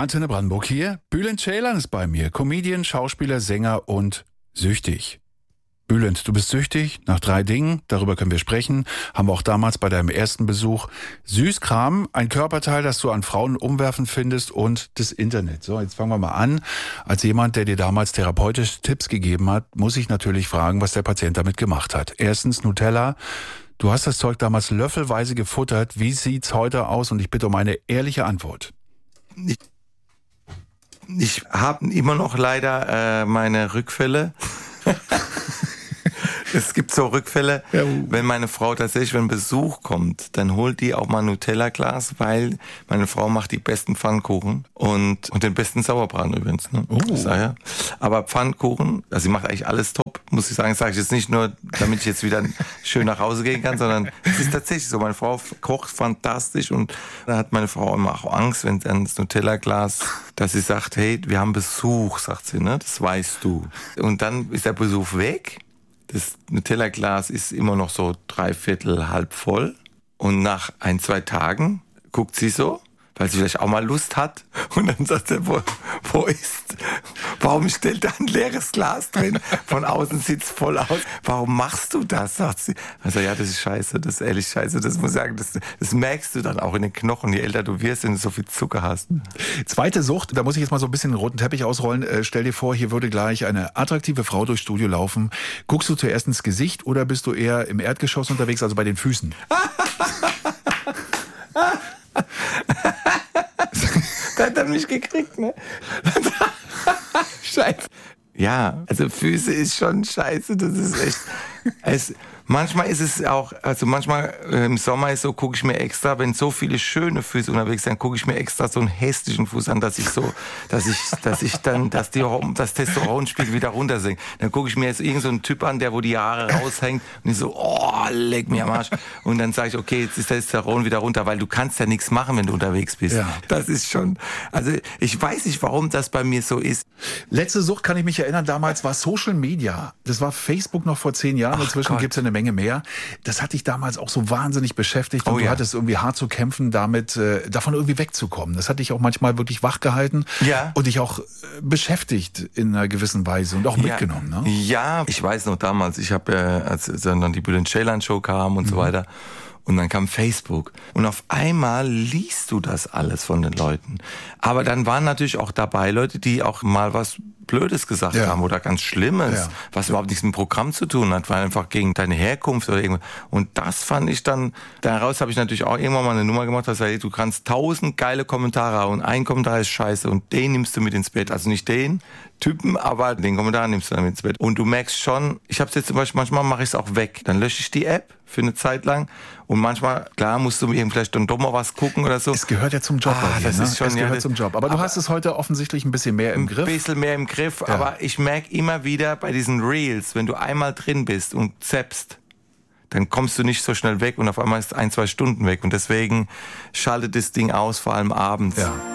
Antenne Brandenburg hier. Bülent Ceylan ist bei mir. Comedian, Schauspieler, Sänger und süchtig. Bülent, du bist süchtig nach 3 Dingen. Darüber können wir sprechen. Haben wir auch damals bei deinem ersten Besuch. Süßkram, ein Körperteil, das du an Frauen umwerfend findest und das Internet. So, jetzt fangen wir mal an. Als jemand, der dir damals therapeutische Tipps gegeben hat, muss ich natürlich fragen, was der Patient damit gemacht hat. Erstens Nutella. Du hast das Zeug damals löffelweise gefuttert. Wie sieht's heute aus? Und ich bitte um eine ehrliche Antwort. Ich habe immer noch leider meine Rückfälle. Es gibt so Rückfälle, wenn meine Frau tatsächlich, wenn Besuch kommt, dann holt die auch mal ein Nutella-Glas, weil meine Frau macht die besten Pfannkuchen und den besten Sauerbraten übrigens. Ne? Ja. Aber Pfannkuchen, also sie macht eigentlich alles top, muss ich sagen. Das sage ich jetzt nicht nur, damit ich jetzt wieder schön nach Hause gehen kann, sondern es ist tatsächlich so. Meine Frau kocht fantastisch und da hat meine Frau immer auch Angst, wenn dann das Nutella-Glas, dass sie sagt, hey, wir haben Besuch, sagt sie, ne? Das weißt du. Und dann ist der Besuch weg. Das Nutella-Glas ist immer noch so 3/4 halb voll. Und nach 1-2 Tagen guckt sie so, weil sie vielleicht auch mal Lust hat. Und dann sagt sie, warum stellt da ein leeres Glas drin? Von außen sieht's voll aus. Warum machst du das? Sagt sie. Also ja, das ist scheiße, das ist ehrlich scheiße. Das muss ich sagen, das merkst du dann auch in den Knochen, je älter du wirst, wenn du so viel Zucker hast. Zweite Sucht, da muss ich jetzt mal so ein bisschen den roten Teppich ausrollen. Stell dir vor, hier würde gleich eine attraktive Frau durchs Studio laufen. Guckst du zuerst ins Gesicht oder bist du eher im Erdgeschoss unterwegs, also bei den Füßen? Da hat er mich gekriegt, ne? Scheiße. Ja, also Füße ist schon scheiße, das ist echt... Manchmal ist es auch, also manchmal im Sommer ist so, gucke ich mir extra, wenn so viele schöne Füße unterwegs sind, gucke ich mir extra so einen hässlichen Fuß an, dass das Testosteronspiegel wieder runtersinkt. Dann gucke ich mir jetzt irgend so einen Typ an, der wo die Haare raushängt und ich so, oh, leck mir am Arsch. Und dann sage ich, okay, jetzt ist der Testosteron wieder runter, weil du kannst ja nichts machen, wenn du unterwegs bist. Ja. Das ist schon, also ich weiß nicht, warum das bei mir so ist. Letzte Sucht, kann ich mich erinnern, damals war Social Media. Das war Facebook noch vor 10 Jahren, inzwischen gibt es eine Menge mehr. Das hat dich damals auch so wahnsinnig beschäftigt und du hattest irgendwie hart zu kämpfen, damit davon irgendwie wegzukommen. Das hat dich auch manchmal wirklich wach gehalten und dich auch beschäftigt in einer gewissen Weise und auch mitgenommen. Ne? Ja, ich weiß noch damals, ich habe als dann die Bülent Ceylan Show kam und so weiter, und dann kam Facebook. Und auf einmal liest du das alles von den Leuten. Aber dann waren natürlich auch dabei Leute, die auch mal was Blödes gesagt haben oder ganz Schlimmes, was überhaupt nichts mit dem Programm zu tun hat, weil einfach gegen deine Herkunft oder irgendwas. Und das fand ich dann, daraus habe ich natürlich auch irgendwann mal eine Nummer gemacht, dass du kannst 1000 geile Kommentare haben und ein Kommentar ist scheiße und den nimmst du mit ins Bett. Also nicht den Typen, aber den Kommentar nimmst du dann mit ins Bett. Und du merkst schon, ich habe es jetzt zum Beispiel, manchmal mache ich es auch weg. Dann lösche ich die App für eine Zeit lang und manchmal, klar, musst du vielleicht dann doch mal was gucken oder so. Es gehört ja zum Job. Das ist schon, es gehört zum Job. Aber du hast es heute offensichtlich ein bisschen mehr im Griff. Ein bisschen mehr im Griff, aber ich merke immer wieder bei diesen Reels, wenn du einmal drin bist und zappst, dann kommst du nicht so schnell weg und auf einmal ist 1-2 Stunden weg und deswegen schaltet das Ding aus, vor allem abends. Ja.